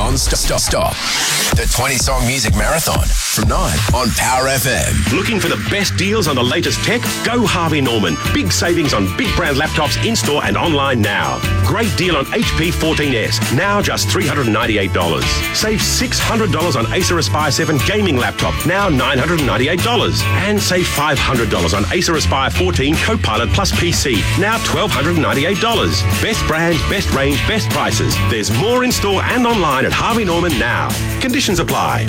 non-stop. The 20-song music marathon from 9 on Power FM. Looking for the best deals on the latest tech? Go Harvey Norman. Big savings on big brand laptops in-store and online now. Great deal on HP 14S, now just $398. Save $600 on Acer Aspire 7 gaming laptop, now $998. And save $500 on Acer Aspire 14 Copilot Plus PC, now $1,298. Best brands, best range, best prices. There's more in store and online at Harvey Norman now. Conditions apply.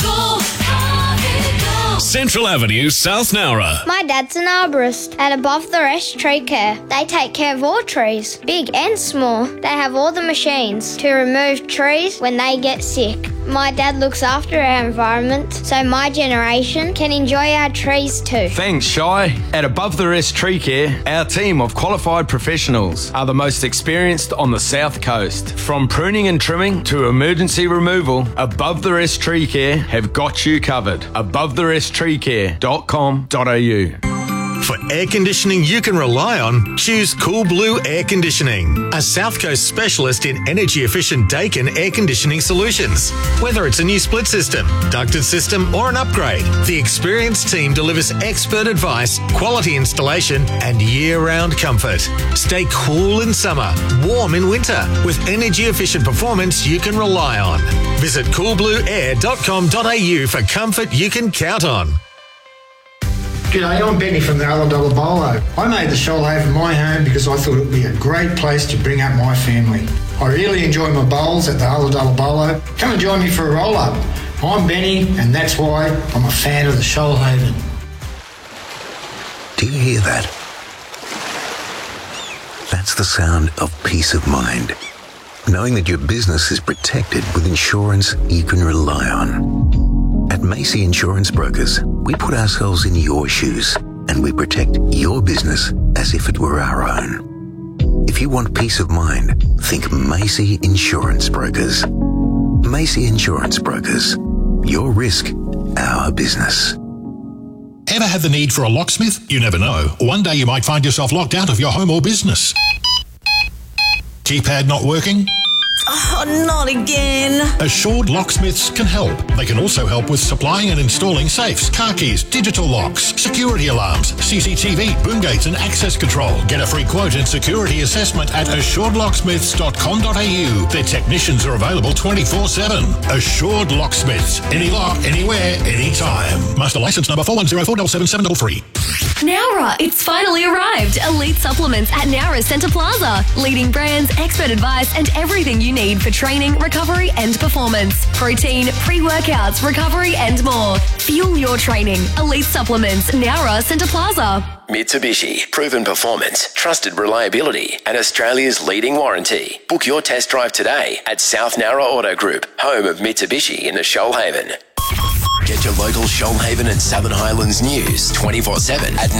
Central Avenue, South Nowra. My dad's an arborist at Above the Rest Tree Care. They take care of all trees, big and small. They have all the machines to remove trees when they get sick. My dad looks after our environment so my generation can enjoy our trees too. Thanks, Shai. At Above the Rest Tree Care, our team of qualified professionals are the most experienced on the South Coast. From pruning and trimming to emergency removal, Above the Rest Tree Care have got you covered. AboveTheRestTreeCare.com.au. For air conditioning you can rely on, choose Cool Blue Air Conditioning, a South Coast specialist in energy-efficient Daikin air conditioning solutions. Whether it's a new split system, ducted system or an upgrade, the experienced team delivers expert advice, quality installation and year-round comfort. Stay cool in summer, warm in winter, with energy-efficient performance you can rely on. Visit coolblueair.com.au for comfort you can count on. G'day, I'm Benny from the Ulladulla Bolo. I made the Shoalhaven my home because I thought it would be a great place to bring up my family. I really enjoy my bowls at the Ulladulla Bolo. Come and join me for a roll-up. I'm Benny, and that's why I'm a fan of the Shoalhaven. Do you hear that? That's the sound of peace of mind. Knowing that your business is protected with insurance you can rely on. At Macy Insurance Brokers, we put ourselves in your shoes and we protect your business as if it were our own. If you want peace of mind, think Macy Insurance Brokers. Macy Insurance Brokers. Your risk, our business. Ever had the need for a locksmith? You never know. One day you might find yourself locked out of your home or business. Keypad not working? Oh, not again. Assured Locksmiths can help. They can also help with supplying and installing safes, car keys, digital locks, security alarms, CCTV, boom gates and access control. Get a free quote and security assessment at assuredlocksmiths.com.au. Their technicians are available 24/7. Assured Locksmiths. Any lock, anywhere, anytime. Master license number 41047773. Nowra, it's finally arrived. Elite supplements at Nowra Centre Plaza. Leading brands, expert advice and everything you need for training, recovery and performance. Protein, pre-workouts, recovery and more. Fuel your training. Elite supplements, Nowra Centre Plaza. Mitsubishi, proven performance, trusted reliability, and Australia's leading warranty. Book your test drive today at South Nowra Auto Group, home of Mitsubishi in the Shoalhaven. Get your local Shoalhaven and Southern Highlands news 24/7 at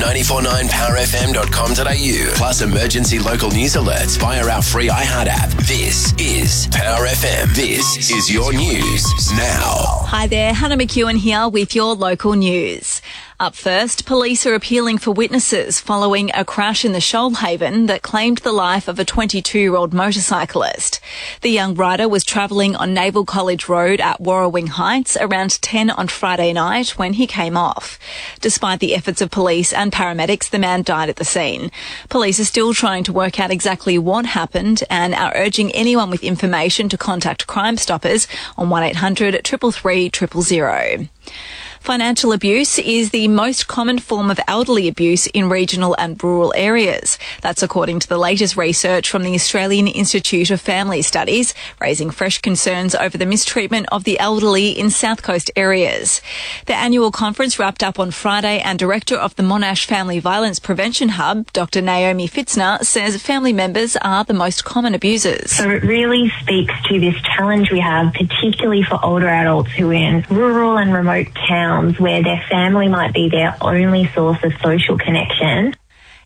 949powerfm.com.au. Plus emergency local news alerts via our free iHeart app. This is Power FM. This is your news now. Hi there, Hannah McEwen here with your local news. Up first, police are appealing for witnesses following a crash in the Shoalhaven that claimed the life of a 22-year-old motorcyclist. The young rider was travelling on Naval College Road at Warrawing Heights around 10 on Friday night when he came off. Despite the efforts of police and paramedics, the man died at the scene. Police are still trying to work out exactly what happened and are urging anyone with information to contact Crime Stoppers on 1800 333 000. Financial abuse is the most common form of elderly abuse in regional and rural areas. That's according to the latest research from the Australian Institute of Family Studies, raising fresh concerns over the mistreatment of the elderly in South Coast areas. The annual conference wrapped up on Friday, and Director of the Monash Family Violence Prevention Hub, Dr. Naomi Fitzner, says family members are the most common abusers. So it really speaks to this challenge we have, particularly for older adults who are in rural and remote towns where their family might be their only source of social connection.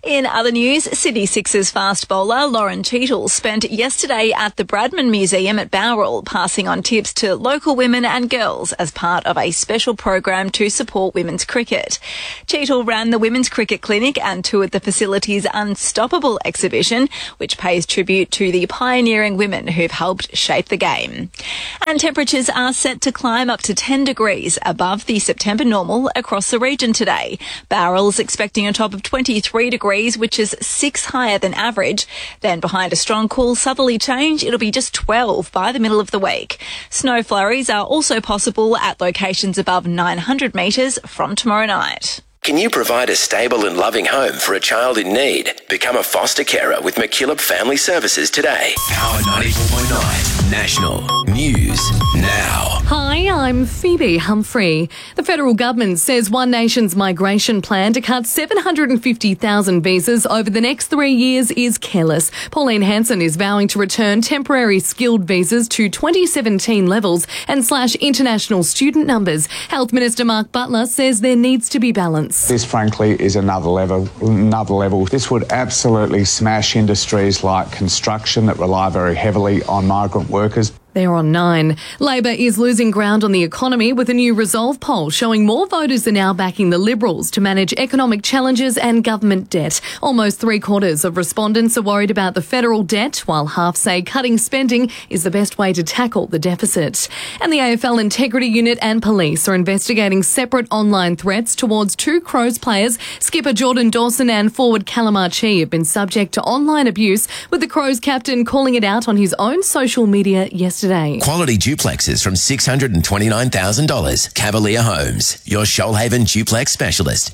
In other news, Sydney Sixers fast bowler Lauren Cheadle spent yesterday at the Bradman Museum at Bowral, passing on tips to local women and girls as part of a special program to support women's cricket. Cheadle ran the Women's Cricket Clinic and toured the facility's Unstoppable exhibition, which pays tribute to the pioneering women who've helped shape the game. And temperatures are set to climb up to 10 degrees above the September normal across the region today. Bowral's expecting a top of 23 degrees, which is 6 higher than average. Then behind a strong cool southerly change, it'll be just 12 by the middle of the week. Snow flurries are also possible at locations above 900 metres from tomorrow night. Can you provide a stable and loving home for a child in need? Become a foster carer with McKillop Family Services today. Power 94.9 National News Now. Hi, I'm Phoebe Humphrey. The federal government says One Nation's migration plan to cut 750,000 visas over the next 3 years is careless. Pauline Hanson is vowing to return temporary skilled visas to 2017 levels and slash international student numbers. Health Minister Mark Butler says there needs to be balance. This, frankly, is another level. This would absolutely smash industries like construction that rely very heavily on migrant workers. They're on 9. Labor is losing ground on the economy with a new Resolve poll showing more voters are now backing the Liberals to manage economic challenges and government debt. Almost 3/4 of respondents are worried about the federal debt, while half say cutting spending is the best way to tackle the deficit. And the AFL Integrity Unit and police are investigating separate online threats towards 2 Crows players. Skipper Jordan Dawson and forward Callum Archie have been subject to online abuse, with the Crows captain calling it out on his own social media yesterday. Quality duplexes from $629,000. Cavalier Homes, your Shoalhaven duplex specialist.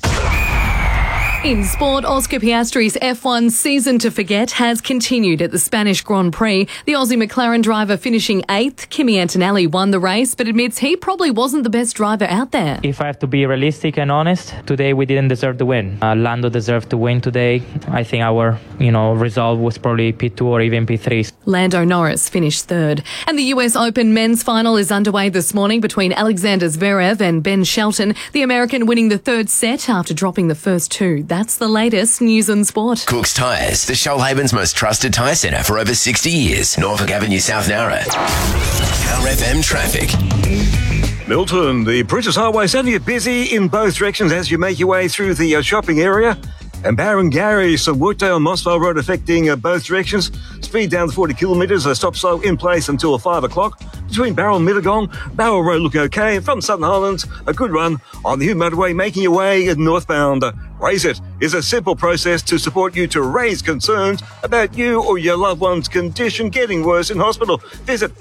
In sport, Oscar Piastri's F1 season to forget has continued at the Spanish Grand Prix. The Aussie McLaren driver finishing 8th. Kimi Antonelli won the race, but admits he probably wasn't the best driver out there. If I have to be realistic and honest, today we didn't deserve to win. Lando deserved to win today. I think our, result was probably P2 or even P3. Lando Norris finished 3rd. And the US Open men's final is underway this morning between Alexander Zverev and Ben Shelton. The American winning the 3rd set after dropping the first 2. That's the latest news and sport. Cook's Tyres, the Shoalhaven's most trusted tyre centre for over 60 years. Norfolk Avenue, South Nowra. Power FM traffic. Milton, the Princess Highway sending you busy in both directions as you make your way through the shopping area. And Barrengarry, some workday on Mossvale Road affecting both directions. Speed down to 40 kilometres, a stop slow in place until 5 o'clock. Between Barrel and Mittagong, Barrel Road looking okay. And from Southern Highlands, a good run on the Hume Motorway making your way northbound. Raise It is a simple process to support you to raise concerns about you or your loved one's condition getting worse in hospital. Visit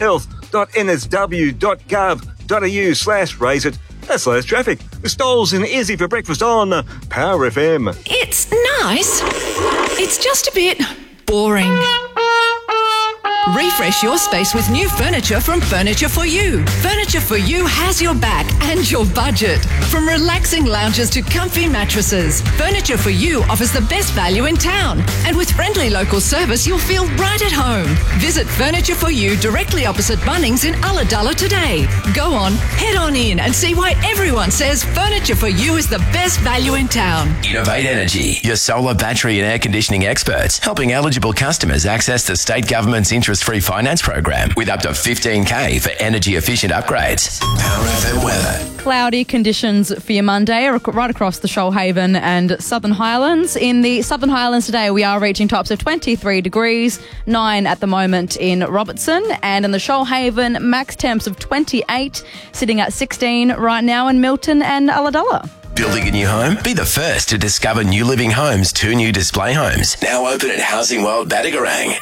health.nsw.gov.au/raise it. That's less traffic. With Stoles and Izzy for breakfast on Power FM. It's nice. It's just a bit boring. Refresh your space with new furniture from Furniture For You. Furniture For You has your back and your budget. From relaxing lounges to comfy mattresses, Furniture For You offers the best value in town. And with friendly local service, you'll feel right at home. Visit Furniture For You directly opposite Bunnings in Ulladulla today. Go on, head on in and see why everyone says Furniture For You is the best value in town. Innovate Energy, your solar, battery and air conditioning experts, helping eligible customers access the state government's interest-free finance program with up to $15,000 for energy-efficient upgrades. Power FM weather. Cloudy conditions for your Monday right across the Shoalhaven and Southern Highlands. In the Southern Highlands today, we are reaching tops of 23 degrees, 9 at the moment in Robertson, and in the Shoalhaven, max temps of 28, sitting at 16 right now in Milton and Ulladulla. Building a new home? Be the first to discover New Living Homes' 2 new display homes. Now open at Housing World Badagarang.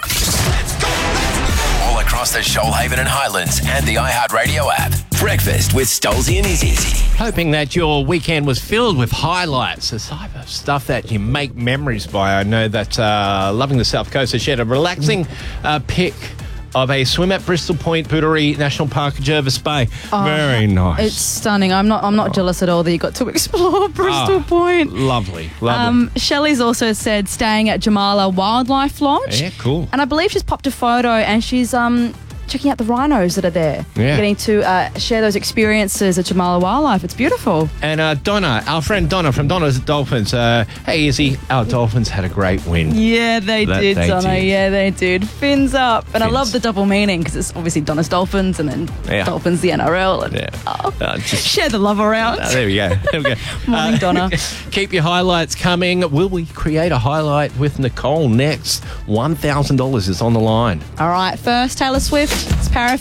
All across the Shoalhaven and Highlands and the iHeartRadio app. Breakfast with Stolzy and Izzy. Hoping that your weekend was filled with highlights, the type of stuff that you make memories by. I know that Loving the South Coast has shared a relaxing pic of a swim at Bristol Point, Booderee National Park, Jervis Bay. Very nice. It's stunning. I'm not jealous at all that you got to explore Bristol Point. Lovely. Shelley's also said staying at Jamala Wildlife Lodge. Yeah, cool. And I believe she's popped a photo and she's checking out the rhinos that are there. Yeah. Getting to share those experiences at Jamala Wildlife. It's beautiful. And Donna, our friend Donna from Donna's Dolphins. Hey, Izzy, our Dolphins had a great win. Yeah, they did, Donna. Yeah, they did. Fins up. And I love the double meaning because it's obviously Donna's Dolphins and then Dolphins the NRL. And, share the love around. There we go. Morning, Donna. Keep your highlights coming. Will we create a highlight with Nicole next? $1,000 is on the line. All right, first, Taylor Swift. It's Para